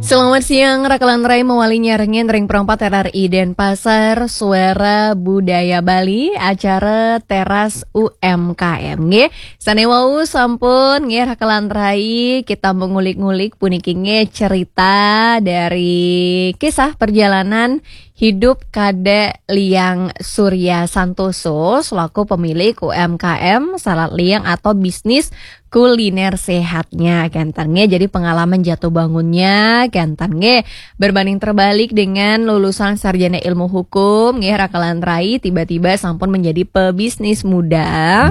Selamat siang, Rakalan Rai mewali nyarengen ring perempat RRI Denpasar, Suara Budaya Bali, acara teras UMKM. Nge, sanewau sampun nge Rakalan Rai kita mengulik-ngulik puniki nge cerita dari kisah perjalanan hidup Kade Liang Surya Santoso selaku pemilik UMKM Salad Liang atau bisnis kuliner sehatnya gantannya. Jadi pengalaman jatuh bangunnya gantannya berbanding terbalik dengan lulusan sarjana ilmu hukum nggih Rakalan Rai tiba-tiba sampun menjadi pebisnis muda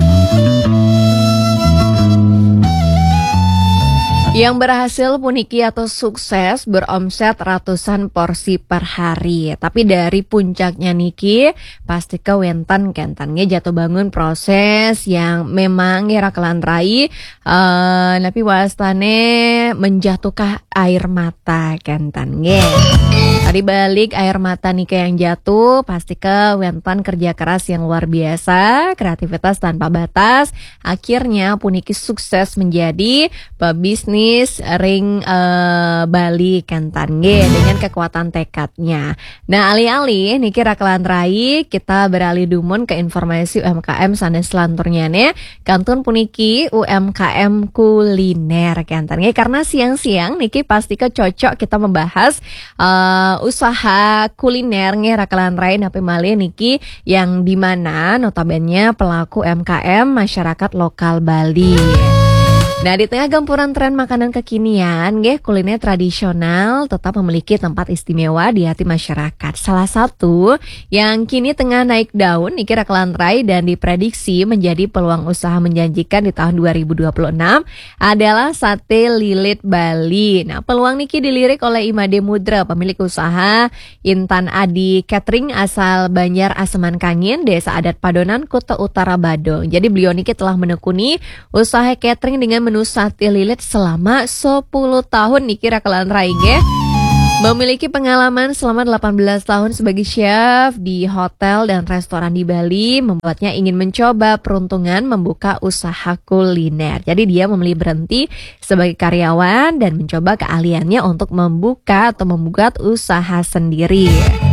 yang berhasil puniki atau sukses beromset ratusan porsi per hari. Tapi dari puncaknya niki pasti kewentan kentannya jatuh bangun proses yang memang Rakalan Rai tapi wastane menjatuhkan air mata kentannya. Tadi balik air mata nika yang jatuh pasti kewentan kerja keras yang luar biasa, kreativitas tanpa batas. Akhirnya puniki sukses menjadi pebisnis ring Bali kentange dengan kekuatan tekadnya. Nah, alih-alih niki Rakalan Rai kita beralih dumun ke informasi UMKM sanes selanturnya nih. Kantun puniki UMKM kuliner kentange karena siang-siang niki pasti cocok kita membahas usaha kuliner nge Rakalan Rai napi malih niki yang dimana notabene pelaku UMKM masyarakat lokal Bali. Nah, di tengah gempuran tren makanan kekinian, kuliner tradisional tetap memiliki tempat istimewa di hati masyarakat. Salah satu yang kini tengah naik daun, niki Rakalan Rai dan diprediksi menjadi peluang usaha menjanjikan di tahun 2026 adalah sate lilit Bali. Nah, peluang niki dilirik oleh Imade Mudra, pemilik usaha Intan Adi Catering asal Banjar Aseman Kangin, Desa Adat Padonan, Kuta Utara Badung. Jadi beliau niki telah menekuni usaha catering dengan menu sate lilit selama 10 tahun niki Rakalan Rai memiliki pengalaman selama 18 tahun sebagai chef di hotel dan restoran di Bali membuatnya ingin mencoba peruntungan membuka usaha kuliner. Jadi dia memilih berhenti sebagai karyawan dan mencoba keahliannya untuk membuka atau membuat usaha sendiri.